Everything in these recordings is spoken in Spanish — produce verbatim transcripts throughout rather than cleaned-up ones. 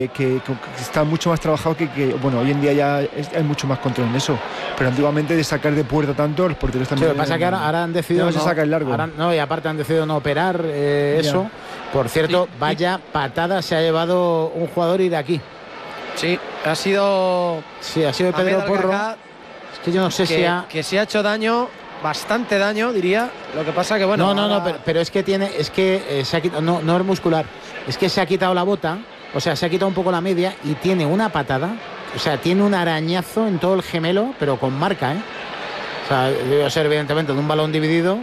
Que, que está mucho más trabajado que, que bueno, hoy en día ya es, hay mucho más control en eso, pero antiguamente de sacar de puerta tanto los porteros también. Sí, lo que pasa es que ahora, ahora han decidido no, no, se saca el largo. Ahora, no, y aparte han decidido no operar eh, eso. Por cierto, sí, vaya sí. patada se ha llevado un jugador iraquí. Sí, ha sido Sí, ha sido Pedro Porro. Es que yo no sé que, si ha que se ha hecho daño, bastante daño, diría. Lo que pasa que bueno. No, no, ahora... no, pero, pero es que tiene, es que eh, se ha quitado, no, no es muscular, es que se ha quitado la bota. O sea, se ha quitado un poco la media y tiene una patada. O sea, tiene un arañazo en todo el gemelo, pero con marca, ¿eh? O sea, debe ser evidentemente de un balón dividido,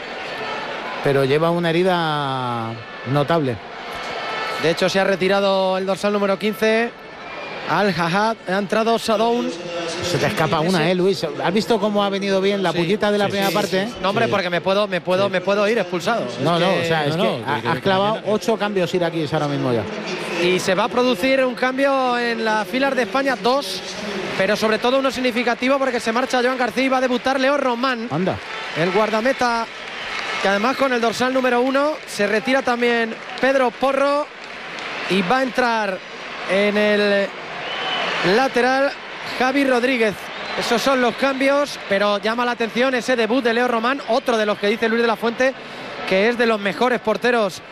pero lleva una herida notable. De hecho, se ha retirado el dorsal número quince. Al-Jahad, ha entrado Sadoun. Se te escapa una, ¿eh, Luis? ¿Has visto cómo ha venido bien la sí, pullita de la sí, primera sí, parte? Sí. No, hombre, porque me puedo, me puedo, me puedo ir expulsado. No, es no, que... o sea, es no, que no, has que, que, clavado que, que, ocho cambios iraquíes ahora mismo ya. Y se va a producir un cambio en las filas de España, dos, pero sobre todo uno significativo porque se marcha Joan García y va a debutar Leo Román. Anda. El guardameta, que además con el dorsal número uno se retira también Pedro Porro y va a entrar en el lateral Javi Rodríguez. Esos son los cambios, pero llama la atención ese debut de Leo Román, otro de los que dice Luis de la Fuente, que es de los mejores porteros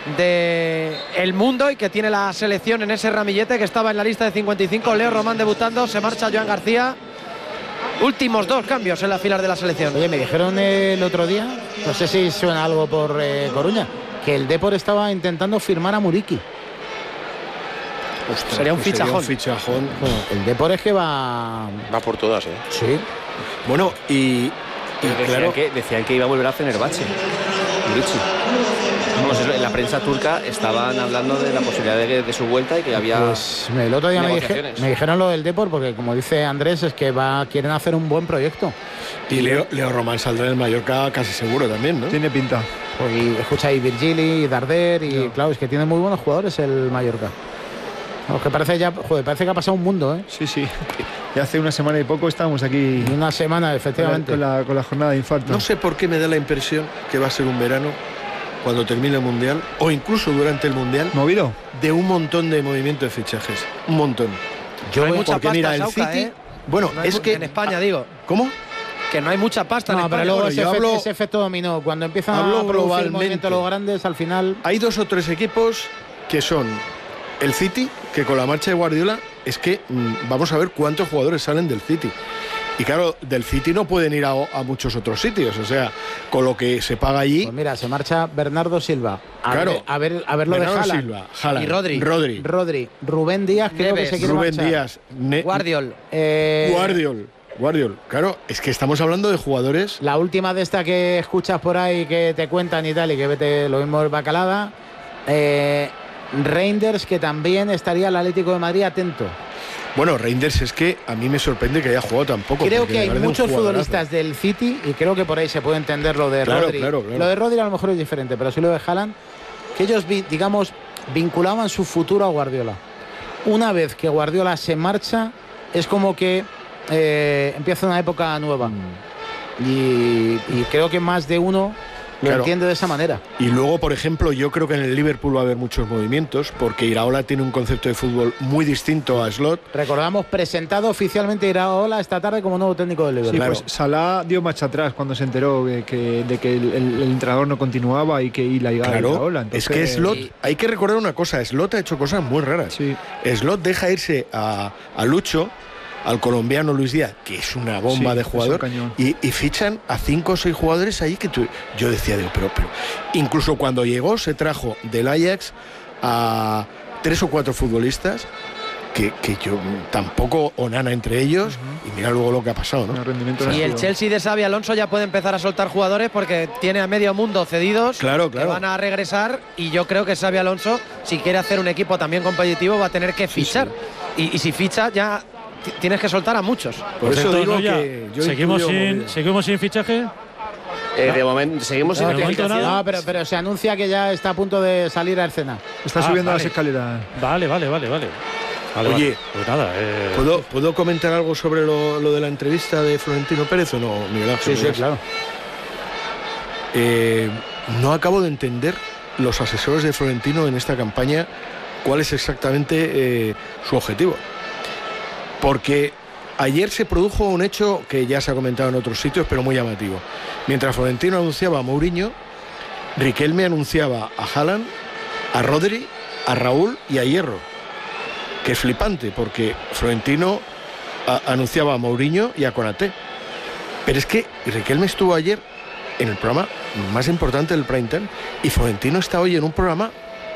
del mundo y que tiene la selección en ese ramillete, que estaba en la lista de cincuenta y cinco. Leo Román debutando, se marcha Joan García. Últimos dos cambios en las filas de la selección. Oye, me dijeron el otro día, no sé si suena algo por eh, Coruña, que el Depor estaba intentando firmar a Muriqui. Ostras, sería un pues fichajón. Sería un fichajón. Bueno, el Depor es que va... Va por todas, ¿eh? Sí. Bueno, y... y decían, claro, que, decían que iba a volver a Fenerbahce. Muriqui. Vamos, en la prensa turca estaban hablando de la posibilidad de, de su vuelta y que había... Pues el otro día me, dije, me dijeron lo del Depor, porque como dice Andrés, es que va quieren hacer un buen proyecto. Y Leo, Leo Román saldrá en el Mallorca casi seguro también, ¿no? Tiene pinta. Pues, y escucha ahí Virgili, Darder y no. Claro, es que tiene muy buenos jugadores el Mallorca. Vamos, que parece ya, joder, parece que ha pasado un mundo, ¿eh? Sí, sí. Ya hace una semana y poco estábamos aquí. Una semana, efectivamente. Con la, con la jornada de infarto. No sé por qué me da la impresión que va a ser un verano, cuando termine el Mundial, o incluso durante el Mundial, ¿movido? De un montón de movimiento de fichajes. Un montón. Yo no hay mucha porque pasta, mira, el Sauca, City... ¿eh? Bueno, no es que... En España, digo. ¿Cómo? Que no hay mucha pasta no, en España. pero luego bueno, ese, hablo, efecto, ese efecto dominó. Cuando empiezan a producir el movimiento los grandes, al final... Hay dos o tres equipos que son el City, que con la marcha de Guardiola es que mmm, vamos a ver cuántos jugadores salen del City. Y claro, del City no pueden ir a, a muchos otros sitios, o sea, con lo que se paga allí... Pues mira, se marcha Bernardo Silva. A claro. Ver, a ver, a ver lo Bernardo de Haaland. Silva, Haaland. Y Rodri. Rodri. Rodri. Rubén Díaz, creo Neves. que se quiere Rubén marchar. Díaz. Ne Guardiol. Eh, Guardiol. Guardiol. Claro, es que estamos hablando de jugadores... La última de esta que escuchas por ahí, que te cuentan y tal, y que vete lo mismo el Bacalada... Eh, Reinders, que también estaría el Atlético de Madrid atento. Bueno, Reinders es que a mí me sorprende que haya jugado tan poco. Creo que hay muchos futbolistas del City, y creo que por ahí se puede entender lo de claro, Rodri. Claro, claro. Lo de Rodri a lo mejor es diferente, pero sí lo de Haaland, que ellos, digamos, vinculaban su futuro a Guardiola. Una vez que Guardiola se marcha, es como que eh, empieza una época nueva. Mm. Y, y creo que más de uno... Lo claro. entiende de esa manera. Y luego, por ejemplo, yo creo que en el Liverpool va a haber muchos movimientos, porque Iraola tiene un concepto de fútbol muy distinto a Slot. Recordamos, presentado oficialmente Iraola esta tarde como nuevo técnico del Liverpool. Sí, claro. pues Salah dio marcha atrás cuando se enteró de que, de que el, el, el entrenador no continuaba y que y la llegada claro. de Iraola. Entonces... Es que Slot, hay que recordar una cosa, Slot ha hecho cosas muy raras. Sí. Slot deja irse a, a Lucho, al colombiano Luis Díaz, que es una bomba sí, de jugador, y, y fichan a cinco o seis jugadores ahí que tú, yo decía, digo, pero, pero incluso cuando llegó se trajo del Ajax a tres o cuatro futbolistas que, que yo tampoco, Onana entre ellos, uh-huh. y mira luego lo que ha pasado, ¿no? El y el Chelsea de Xabi Alonso ya puede empezar a soltar jugadores porque tiene a medio mundo cedidos, claro, claro. que van a regresar, y yo creo que Xabi Alonso, si quiere hacer un equipo también competitivo, va a tener que fichar, sí, sí. Y, y si ficha ya tienes que soltar a muchos. Por eso digo no, que yo seguimos sin, seguimos sin fichaje. Eh, de momento seguimos no, sin momento no, pero, pero se anuncia que ya está a punto de salir a escena. Está ah, subiendo vale. las escaleras. Vale, vale, vale, vale. Vale, Oye, vale. Pues nada, eh... ¿puedo, ¿puedo comentar algo sobre lo, lo de la entrevista de Florentino Pérez o no, Miguel Ángel? Sí, sí, claro. Eh, no acabo de entender los asesores de Florentino en esta campaña cuál es exactamente eh, su objetivo. Porque ayer se produjo un hecho que ya se ha comentado en otros sitios, pero muy llamativo. Mientras Florentino anunciaba a Mourinho, Riquelme anunciaba a Haaland, a Rodri, a Raúl y a Hierro, que es flipante, porque Florentino a, anunciaba a Mourinho y a Konaté. Pero es que Riquelme estuvo ayer en el programa más importante del prime time y Florentino está hoy en un programa,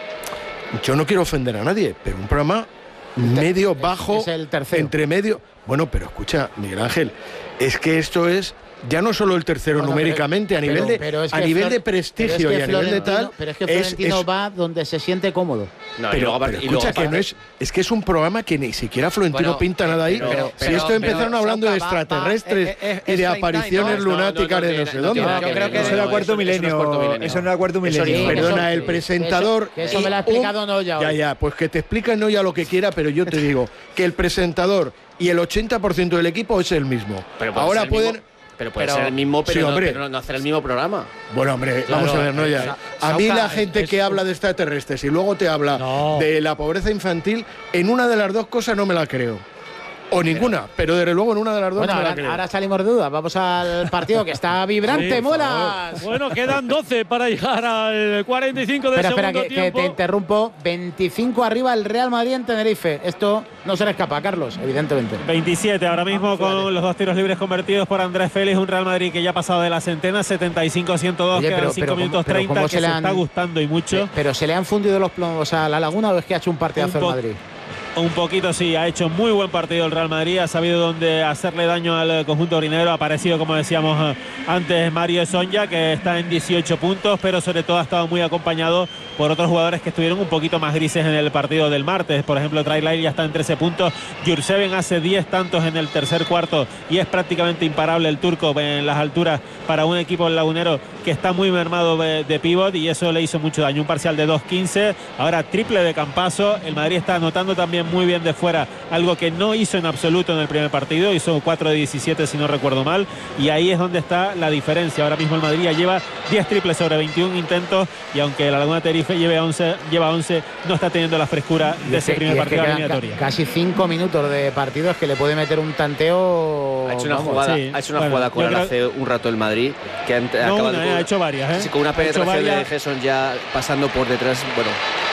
yo no quiero ofender a nadie, pero un programa medio bajo, es el tercero. Entre medio. Bueno, pero escucha, Miguel Ángel, es que esto es ya no solo el tercero bueno, numéricamente, pero, a nivel de pero es a nivel Flor, de prestigio es y a nivel de tal. Pero es que Florentino es, es, va donde se siente cómodo. No, pero, y luego, pero y escucha que no es, es que es un programa que ni siquiera Florentino bueno, pinta nada ahí. Pero, pero, si esto pero, empezaron pero, hablando de extraterrestres va, va, es, es, y de apariciones no, lunáticas no, no, de no sé dónde. Yo creo que eso era cuarto milenio. Eso no era cuarto milenio. Perdona, el presentador. Eso me lo ha explicado Noya. Ya, ya, pues que te explica Noya lo que quiera, pero yo te digo que el presentador y el ochenta por ciento del equipo es el mismo. Ahora pueden. Pero puede pero, ser el mismo, pero, sí, no, pero no hacer el mismo programa. Bueno, hombre, claro, vamos a ver, no ya. A mí la gente es, que es, habla de extraterrestres y luego te habla no. de la pobreza infantil, en una de las dos cosas no me la creo. O ninguna, pero, pero desde luego en una de las dos bueno, no me la ahora, creo. ahora salimos de duda, vamos al partido que está vibrante, sí, Muelas. Bueno, quedan doce para llegar al cuarenta y cinco del espera, segundo espera, que, tiempo. que te interrumpo, veinticinco arriba el Real Madrid en Tenerife. Esto no se le escapa, Carlos, evidentemente. veintisiete ahora mismo ah, con vale. los dos tiros libres convertidos por Andrés Félix, un Real Madrid que ya ha pasado de la centena, setenta y cinco a ciento dos, Oye, quedan pero, cinco pero, minutos pero, treinta, que se, se han, está gustando y mucho. Eh, pero se le han fundido los plomos a la Laguna o es que ha hecho un partidazo el Madrid. Un poquito sí, ha hecho muy buen partido el Real Madrid, ha sabido dónde hacerle daño al conjunto orinegro. Ha aparecido, como decíamos antes, Mario Sonja, que está en dieciocho puntos, pero sobre todo ha estado muy acompañado por otros jugadores que estuvieron un poquito más grises en el partido del martes. Por ejemplo, Trailair ya está en trece puntos, Jurseven hace diez tantos en el tercer cuarto y es prácticamente imparable el turco en las alturas para un equipo lagunero que está muy mermado de, de pívot, y eso le hizo mucho daño. Un parcial de dos quince, ahora triple de Campazzo. El Madrid está anotando también muy bien de fuera, algo que no hizo en absoluto en el primer partido, hizo cuatro de diecisiete si no recuerdo mal, y ahí es donde está la diferencia. Ahora mismo el Madrid ya lleva diez triples sobre veintiún intentos, y aunque la Laguna Tenerife lleve once, lleva once, no está teniendo la frescura de ese primer partido de eliminatoria. Casi cinco minutos de partidos que le puede meter un tanteo. Ha hecho una vamos, jugada, sí. ha hecho una bueno, jugada con creo... hace un rato el Madrid que ha, no, una, con, ha hecho varias, ¿eh? Sí, con una penetración de Gerson ya pasando por detrás, bueno.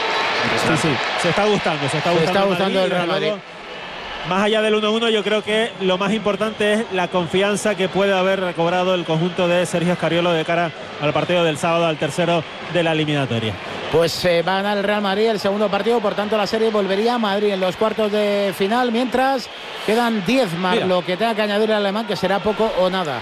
Sí, sí, se está gustando, se está se gustando, está gustando el Real Madrid. Más allá del uno uno, yo creo que lo más importante es la confianza que puede haber recobrado el conjunto de Sergio Scariolo de cara al partido del sábado, al tercero de la eliminatoria. Pues eh, va a ganar el Real Madrid el segundo partido, por tanto la serie volvería a Madrid en los cuartos de final, mientras quedan diez más. Mira, lo que tenga que añadir el alemán, que será poco o nada.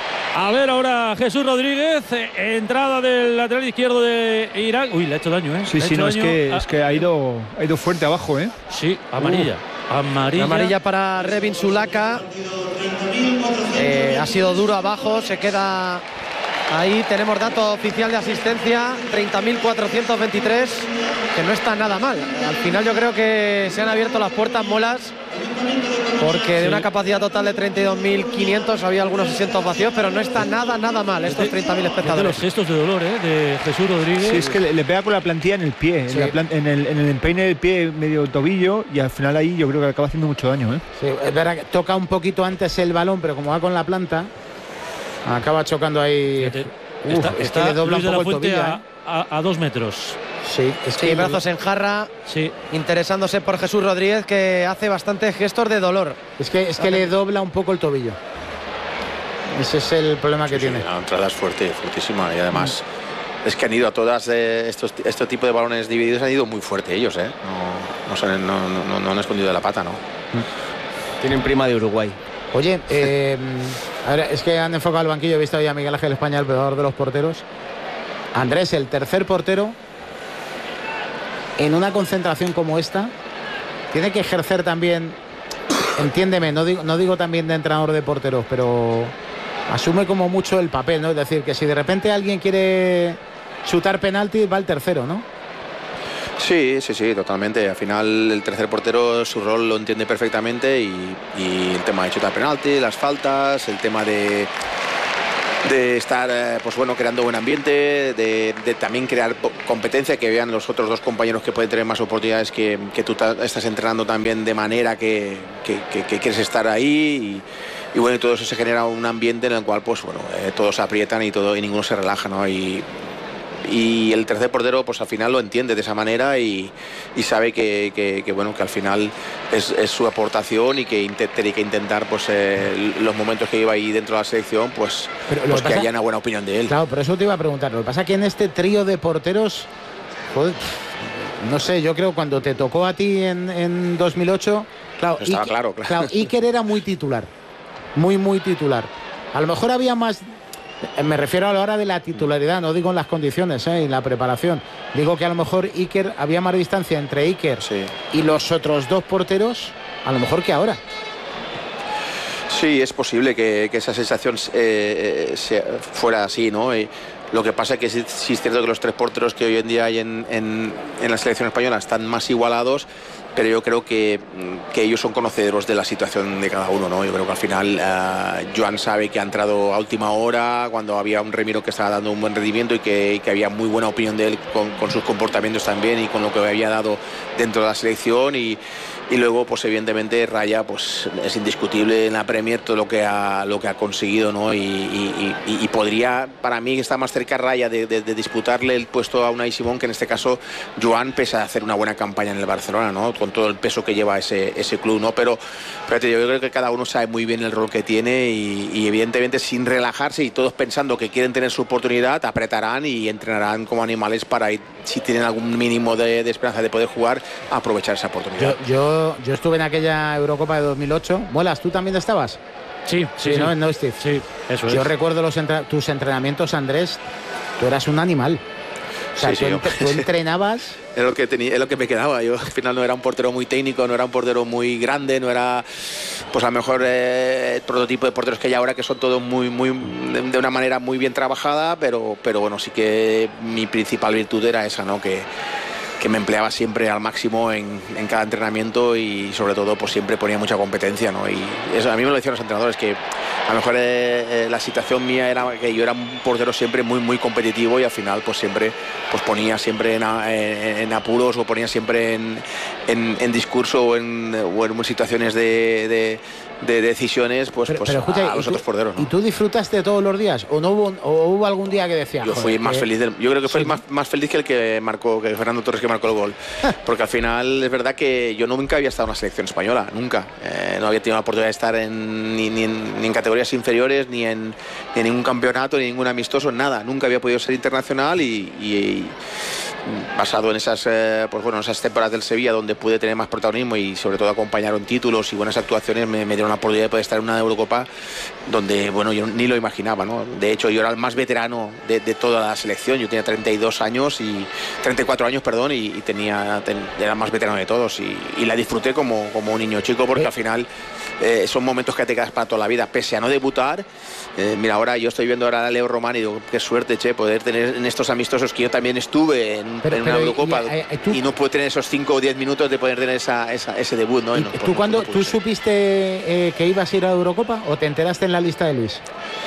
A ver ahora Jesús Rodríguez, eh, entrada del lateral izquierdo de Irak. Uy, le ha hecho daño, ¿eh? Sí, sí, no, es que, a... es que ha ido, ha ido fuerte abajo, ¿eh? Sí, amarilla. Uh. Amarilla. Amarilla para Revin Sulaka. Eh, ha sido duro abajo, se queda ahí. Tenemos dato oficial de asistencia, treinta mil cuatrocientos veintitrés, que no está nada mal. Al final yo creo que se han abierto las puertas, Molas, porque sí, de una capacidad total de treinta y dos mil quinientos había algunos asientos vacíos, pero no está nada, nada mal estos treinta mil espectadores. De los gestos de dolor, ¿eh? De Jesús Rodríguez. Sí, es que le, le pega con la plantilla en el pie, sí, en, la plan, en, el, en el empeine del pie, medio tobillo, y al final ahí yo creo que acaba haciendo mucho daño, ¿eh? Sí, es verdad que toca un poquito antes el balón, pero como va con la planta, acaba chocando ahí. Fíjate, Uf, está, es está que le dobla un poco el tobillo, a, ¿eh? a, a dos metros. Sí, es que sí, brazos en jarra, sí, interesándose por Jesús Rodríguez, que hace bastantes gestos de dolor. Es que, es que le dobla un poco el tobillo. Ese es el problema que sí, tiene. Sí, la entrada es fuerte, fuertísima, y además mm. es que han ido a todas eh, estos este tipo de balones divididos, han ido muy fuerte ellos, ¿eh? No, no, se, no, no, no han escondido de la pata, ¿no? Mm. Tienen prima de Uruguay. Oye, eh, a ver, es que han enfocado al banquillo, he visto ahí a Miguel Ángel España, el peor de los porteros. Andrés, el tercer portero, en una concentración como esta, tiene que ejercer también, entiéndeme, no digo, no digo también de entrenador de porteros, pero asume como mucho el papel, ¿no? Es decir, que si de repente alguien quiere chutar penalti, va el tercero, ¿no? Sí, sí, sí, totalmente. Al final el tercer portero su rol lo entiende perfectamente, y, y el tema de chutar penalti, las faltas, el tema de de estar eh, pues bueno, creando buen ambiente, de, de también crear competencia, que vean los otros dos compañeros que pueden tener más oportunidades, que, que tú estás entrenando también de manera que, que, que, que quieres estar ahí y, y bueno, y todo eso se genera un ambiente en el cual pues bueno, eh, todos se aprietan y todo y ninguno se relaja, ¿no? Y, y el tercer portero pues al final lo entiende de esa manera y, y sabe que, que, que bueno, que al final es, es su aportación y que inte, tiene que intentar pues eh, los momentos que lleva ahí dentro de la selección pues, pues que, que haya una buena opinión de él. Claro, pero eso te iba a preguntar. Lo que pasa es que en este trío de porteros, joder, no sé, yo creo cuando te tocó a ti en, en dos mil ocho, claro, estaba Iker, claro, claro. claro, Iker era muy titular, muy muy titular. A lo mejor había más. Me refiero a la hora de la titularidad, no digo en las condiciones ¿eh? y la preparación. Digo que a lo mejor Iker, había más distancia entre Iker sí. y los otros dos porteros, a lo mejor que ahora. Sí, es posible que, que esa sensación eh, sea, fuera así, ¿no? Y lo que pasa es que sí, sí es cierto que los tres porteros que hoy en día hay en, en, en la selección española están más igualados, pero yo creo que, que ellos son conocedores de la situación de cada uno, ¿no? Yo creo que al final uh, Joan sabe que ha entrado a última hora, cuando había un Remiro que estaba dando un buen rendimiento y que, y que había muy buena opinión de él con, con sus comportamientos también y con lo que había dado dentro de la selección y, y luego pues evidentemente Raya pues es indiscutible en la Premier todo lo que ha, lo que ha conseguido, ¿no? Y, y, y, y podría, para mí está más cerca Raya de, de, de disputarle el puesto a Unai Simón, que en este caso Joan, pese a hacer una buena campaña en el Barcelona, ¿no? Con todo el peso que lleva ese, ese club, ¿no? Pero fíjate, yo creo que cada uno sabe muy bien el rol que tiene y, y evidentemente sin relajarse y todos pensando que quieren tener su oportunidad, apretarán y entrenarán como animales para ir, si tienen algún mínimo de, de esperanza de poder jugar, aprovechar esa oportunidad. Yo, yo, yo estuve en aquella Eurocopa de dos mil ocho. Muelas, ¿tú también estabas? Sí, sí, sí, ¿no? Sí. En Neustift. Sí, eso yo es. recuerdo los entra tus entrenamientos, Andrés, tú eras un animal. O sea, sí, tú, sí, tú entrenabas. Es lo que tenía, es lo que me quedaba. Yo al final no era un portero muy técnico, no era un portero muy grande, no era pues a lo mejor eh, el prototipo de porteros que hay ahora, que son todos muy, muy de, de una manera muy bien trabajada, pero, pero bueno, sí que mi principal virtud era esa, ¿no? Que que me empleaba siempre al máximo en, en cada entrenamiento y sobre todo pues siempre ponía mucha competencia, ¿no? Y eso a mí me lo decían los entrenadores, que a lo mejor eh, eh, la situación mía era que yo era un portero siempre muy muy competitivo y al final pues siempre pues ponía siempre en, en, en apuros o ponía siempre en, en, en discurso o en, o en situaciones de, de de decisiones pues, pero, pues pero, escucha, a los tú, otros porteros, ¿no? ¿Y tú disfrutaste todos los días? ¿O no hubo, o hubo algún día que decías? Yo fui joder, más que... feliz del, yo creo que fui sí. más, más feliz que el que marcó, que Fernando Torres, que marcó el gol. Porque al final es verdad que yo nunca había estado en una selección española, nunca. Eh, no había tenido la oportunidad de estar en, ni, ni, en, ni en categorías inferiores, ni en, ni en ningún campeonato, ni en ningún amistoso, nada. Nunca había podido ser internacional y, y, y basado en esas, eh, pues bueno, esas temporadas del Sevilla donde pude tener más protagonismo y sobre todo acompañaron títulos y buenas actuaciones, me, me dieron la oportunidad de poder estar en una Eurocopa donde, bueno, yo ni lo imaginaba, ¿no? De hecho, yo era el más veterano de, de toda la selección. Yo tenía treinta y dos años y treinta y cuatro años, perdón, y, y tenía ten, era el más veterano de todos y, y la disfruté como, como un niño chico porque al final eh, son momentos que te quedas para toda la vida, pese a no debutar. Eh, mira, ahora yo estoy viendo ahora a Leo Román y digo, qué suerte, che, poder tener en estos amistosos que yo también estuve en, pero, en una pero, Eurocopa y, y, tú, y no pude tener esos cinco o diez minutos de poder tener esa, esa, ese debut, ¿no? Y, no ¿Tú, pues, cuando, no, no ¿tú supiste eh, que ibas a ir a la Eurocopa o te enteraste en la lista de Luis?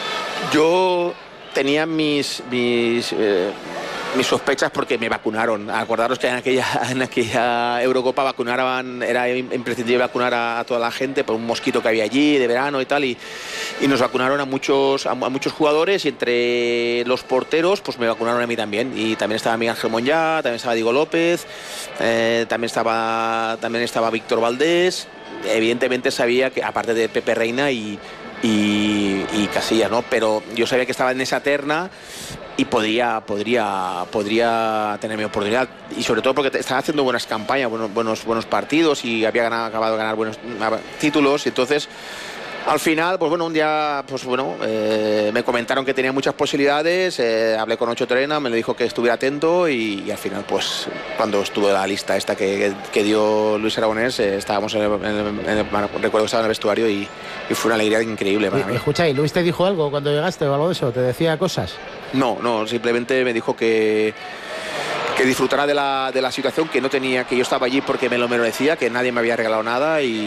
Yo tenía mis mis, eh, mis sospechas porque me vacunaron. Acordaros que en aquella, en aquella Eurocopa vacunaban, era imprescindible vacunar a, a toda la gente por un mosquito que había allí de verano y tal, y, y nos vacunaron a muchos a, a muchos jugadores y entre los porteros pues me vacunaron a mí también. Y también estaba Miguel Ángel Monllá, también estaba Diego López, eh, también estaba también estaba Víctor Valdés. Evidentemente sabía que aparte de Pepe Reina y Y, y Casillas, ¿no? Pero yo sabía que estaba en esa terna y podría, podría, podría tener mi oportunidad. Y sobre todo porque estaba haciendo buenas campañas, buenos, buenos, buenos partidos y había ganado, acabado de ganar buenos títulos. Y entonces, al final, pues bueno, un día, pues bueno, eh, me comentaron que tenía muchas posibilidades. Eh, hablé con Ocho Terena, me le dijo que estuviera atento y, y al final, pues cuando estuvo la lista esta que, que dio Luis Aragonés, eh, estábamos en el, en el, en el, recuerdo que estaba en el vestuario y, y fue una alegría increíble para y, mí. Escucha, ¿y Luis te dijo algo cuando llegaste o algo de eso? ¿Te decía cosas? No, no, simplemente me dijo que que disfrutara de la, de la situación, que no tenía, que yo estaba allí porque me lo merecía, que nadie me había regalado nada y,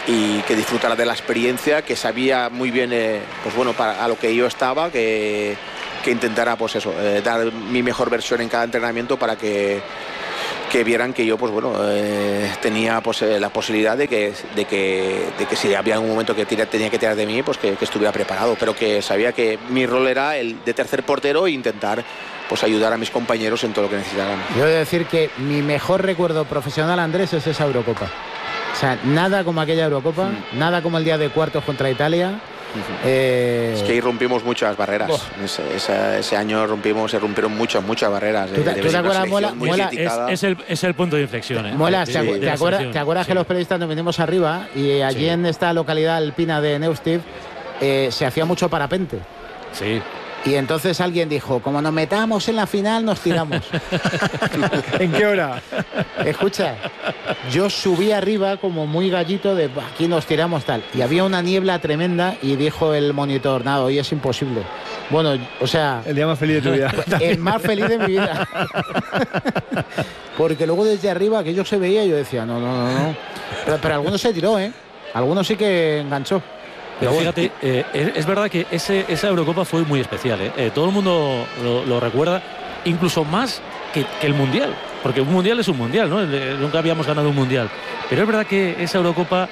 y que disfrutara de la experiencia, que sabía muy bien eh, pues bueno, para, a lo que yo estaba, que, que intentara pues eso, eh, dar mi mejor versión en cada entrenamiento para que, que vieran que yo pues bueno eh, tenía pues eh, la posibilidad de que, de, que, de que si había algún momento que tira, tenía que tirar de mí, pues que, que estuviera preparado, pero que sabía que mi rol era el de tercer portero e intentar pues ayudar a mis compañeros en todo lo que necesitaran. Yo he de decir que mi mejor recuerdo profesional, Andrés, es esa Eurocopa. O sea, nada como aquella Eurocopa, mm. nada como el día de cuartos contra Italia. Uh-huh. eh... Es que ahí rompimos muchas barreras. Oh. Ese, ese, ese año rompimos, se rompieron muchas, muchas barreras. ¿Tú te, ¿tú te acuerdas, Muela? Muela es, es, el, es el punto de inflexión. ¿eh? Muela, sí, ¿te, sí, acu ¿te, acuerdas, ¿te acuerdas sí. que los periodistas nos venimos arriba y allí sí. en esta localidad alpina de Neustift eh, se hacía mucho parapente? Sí. Y entonces alguien dijo, como nos metamos en la final, nos tiramos. ¿En qué hora? Escucha, yo subí arriba como muy gallito de aquí nos tiramos tal. Y había una niebla tremenda y dijo el monitor, nada, hoy es imposible. Bueno, o sea... El día más feliz de tu vida. El más feliz de mi vida. Porque luego desde arriba, que yo se veía, yo decía, no, no, no, no. Pero, pero alguno se tiró, ¿eh? Algunos sí que enganchó. Pero fíjate, eh, es, es verdad que ese, esa Eurocopa fue muy especial, ¿eh? Eh, todo el mundo lo, lo recuerda, incluso más que, que el Mundial, porque un Mundial es un Mundial, ¿no? Nunca habíamos ganado un Mundial. Pero es verdad que esa Eurocopa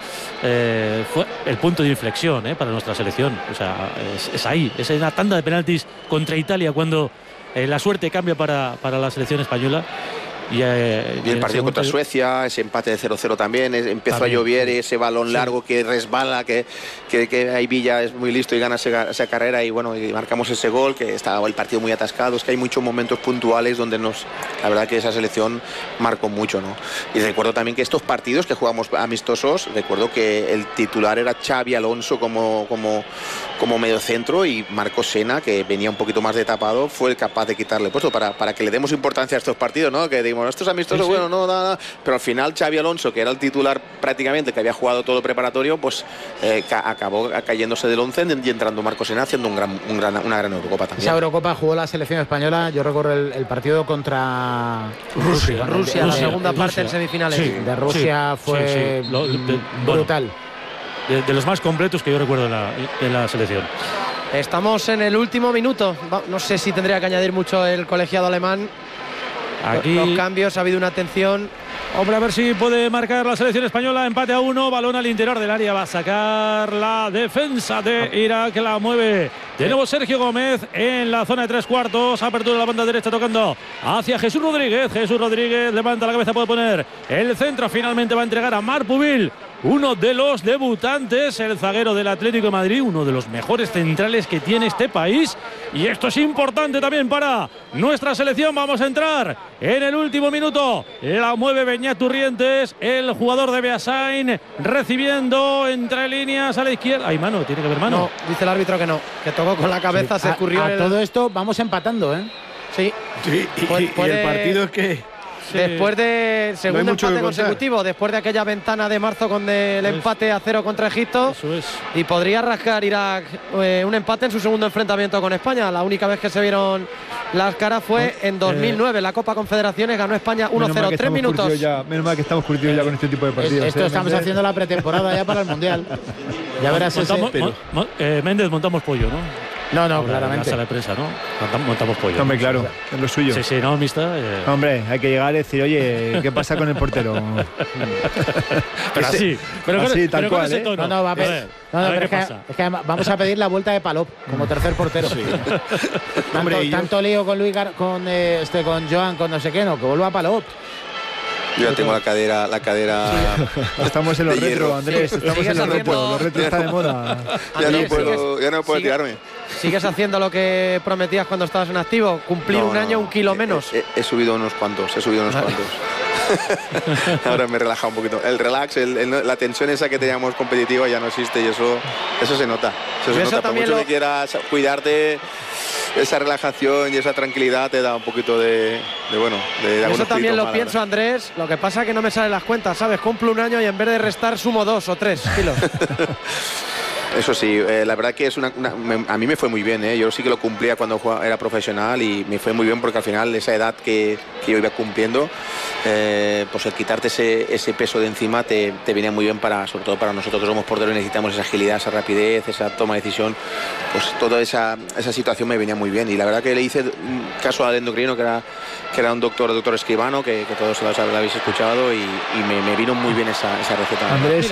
eh, fue el punto de inflexión ¿eh? para nuestra selección. O sea, es, es ahí, es en la tanda de penaltis contra Italia cuando eh, la suerte cambia para, para la selección española. Y, eh, y el partido contra Suecia, ese empate de cero cero también, es, empezó también, a llover, sí. ese balón largo sí. que resbala, que, que, que ahí Villa es muy listo y gana esa, esa carrera y bueno, y marcamos ese gol, que estaba el partido muy atascado. Es que hay muchos momentos puntuales donde nos, la verdad que esa selección marcó mucho, ¿no? Y recuerdo también que estos partidos que jugamos amistosos, recuerdo que el titular era Xavi Alonso como, como, como mediocentro y Marcos Sena, que venía un poquito más de tapado, fue el capaz de quitarle puesto para, para que le demos importancia a estos partidos, ¿no? Que bueno, estos amistosos, sí, sí. bueno, no, nada, pero al final Xavi Alonso, que era el titular prácticamente, que había jugado todo preparatorio, pues eh, ca acabó cayéndose del once y entrando Marcos Sena haciendo un gran, un gran, una gran Eurocopa también. Esa Eurocopa jugó la selección española, yo recuerdo el, el partido contra Rusia, Rusia, Rusia la Rusia, segunda Rusia. parte en semifinales. Sí, de Rusia sí, fue sí, sí. Lo, de, brutal. Bueno, de, de los más completos que yo recuerdo de la, de la selección. Estamos en el último minuto, no sé si tendría que añadir mucho el colegiado alemán. Aquí los cambios, ha habido una atención. Hombre, a ver si puede marcar la selección española. Empate a uno, balón al interior del área. Va a sacar la defensa de Irak, la mueve de nuevo Sergio Gómez en la zona de tres cuartos. Apertura de la banda derecha tocando hacia Jesús Rodríguez. Jesús Rodríguez levanta la cabeza, puede poner el centro. Finalmente va a entregar a Marc Pubil, uno de los debutantes, el zaguero del Atlético de Madrid, uno de los mejores centrales que tiene este país. Y esto es importante también para nuestra selección. Vamos a entrar en el último minuto. La mueve Beñat Turrientes, el jugador de Beasain, recibiendo entre líneas a la izquierda. ¿Hay mano? ¿Tiene que haber mano? No, dice el árbitro que no, que tocó con la cabeza, sí. se escurrió. A, a el... todo esto vamos empatando, ¿eh? Sí. sí y, puede, y el partido es que... Sí. Después del segundo no empate consecutivo, después de aquella ventana de marzo con el empate a cero contra Egipto, eso es. Y podría rascar Irak eh, un empate en su segundo enfrentamiento con España. La única vez que se vieron las caras fue en dos mil nueve, eh, la Copa Confederaciones, ganó España uno cero, tres minutos. Ya, menos mal que estamos curtidos ya con este tipo de partidos. Esto ¿eh? estamos Méndez. haciendo la pretemporada ya para el Mundial. Ya verás montamos, ese... mo, mo, eh, Méndez, montamos pollo, ¿no? No, no, Ahora, claramente. En la sala de prensa, ¿no? Montamos, montamos pollo. Hombre, claro, es lo suyo. Sí, sí, no, mixta. Eh... Hombre, hay que llegar y decir, oye, ¿qué pasa con el portero? Pero así, pero así, con, tal pero cual, con ese ¿eh? tono. No, no, va a ver. No, no, a ver pero qué es, que, pasa. es que vamos a pedir la vuelta de Palop como tercer portero. Sí. tanto, Hombre, tanto lío con Luis Gar con eh, este con Joan, con no sé qué, no, que vuelva a Palop. Yo ya tengo la cadera, la cadera. Sí. Estamos en los retro, hierro. Andrés. Estamos en los retro. Los retro está de moda. Ya Andrés, no puedo, ya no puedo sigue, tirarme. ¿Sigues haciendo lo que prometías cuando estabas en activo? Cumplir no, un año, no. un kilo menos. He, he, he subido unos cuantos, he subido unos vale. cuantos. Ahora me he relajado un poquito. El relax, el, el, la tensión esa que teníamos competitiva ya no existe y eso, eso se nota. Eso se eso nota. Por mucho lo... que quieras cuidarte, esa relajación y esa tranquilidad te da un poquito de, de bueno, de, de eso también lo mal, pienso, Andrés. Lo que pasa es que no me salen las cuentas, ¿sabes? Cumplo un año y en vez de restar sumo dos o tres kilos. Eso sí, eh, la verdad que es una, una me, a mí me fue muy bien, ¿eh? Yo sí que lo cumplía cuando jugaba, era profesional y me fue muy bien porque al final esa edad que, que yo iba cumpliendo eh, pues el quitarte ese, ese peso de encima te, te viene muy bien, para, sobre todo para nosotros que somos porteros y necesitamos esa agilidad, esa rapidez, esa toma de decisión. Pues toda esa, esa situación me venía muy bien, y la verdad que le hice caso al endocrino, que era, que era un doctor, doctor Escribano, que, que todos lo habéis escuchado, y, y me, me vino muy bien esa, esa receta. Andrés,